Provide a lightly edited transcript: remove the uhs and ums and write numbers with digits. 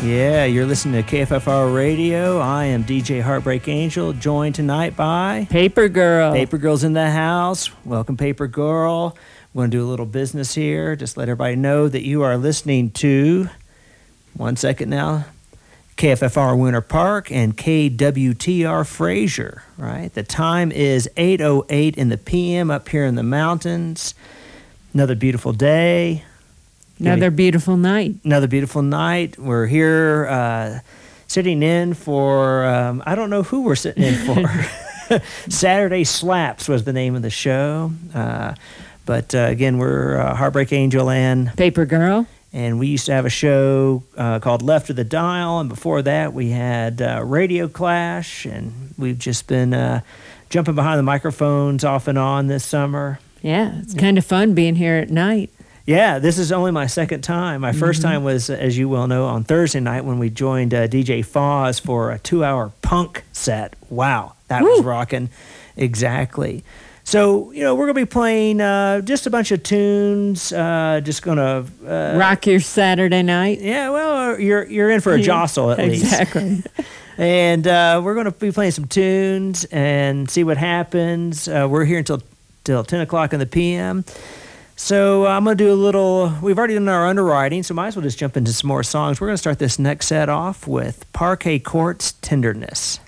Yeah, you're listening to KFFR Radio. I am DJ Heartbreak Angel, joined tonight by Paper Girl. Paper Girl's in the house. Welcome, Paper Girl. We're going to do a little business here. Just let everybody know that you are listening to, one second now, KFFR Winter Park and KWTR Fraser, right? The time is 8:08 in the p.m. up here in the mountains. Another beautiful day. Another beautiful night. Another beautiful night. We're here sitting in for, I don't know who we're sitting in for. Saturday Slaps was the name of the show. But again, we're Heartbreak Angel and Paper Girl. And we used to have a show called Left of the Dial. And before that, we had Radio Clash. And we've just been jumping behind the microphones off and on this summer. Yeah, it's kind of fun being here at night. Yeah, this is only my second time. My first time was, as you well know, on Thursday night when we joined DJ Foz for a 2-hour punk set. Wow, that was rocking. Exactly. So, you know, we're going to be playing just a bunch of tunes, just going to... rock your Saturday night. Yeah, well, you're in for a jostle at least. Exactly. And we're going to be playing some tunes and see what happens. We're here until 10 o'clock in the p.m., So I'm going to do a little, we've already done our underwriting, so might as well just jump into some more songs. We're going to start this next set off with Parquet Court's Tenderness.